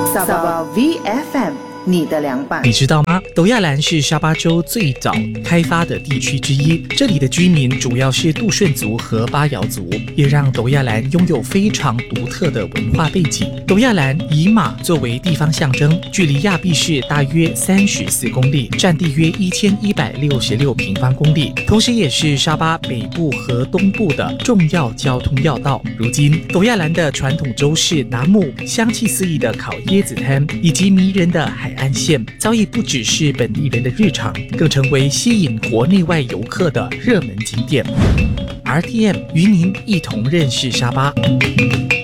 Sabah VFM， 你的凉拌。 你知道吗？斗亚兰是沙巴州最早开发的地区之一，这里的居民主要是杜顺族和巴瑶族，也让斗亚兰拥有非常独特的文化背景。斗亚兰以马作为地方象征，距离亚庇市大约34公里，占地约1166平方公里，同时也是沙巴北部和东部的重要交通要道。如今，斗亚兰的传统州市拿木、香气四溢的烤椰子摊以及迷人的海岸线，早已不只是本地人的日常，更成为吸引国内外游客的热门景点。RTM 与您一同认识沙巴。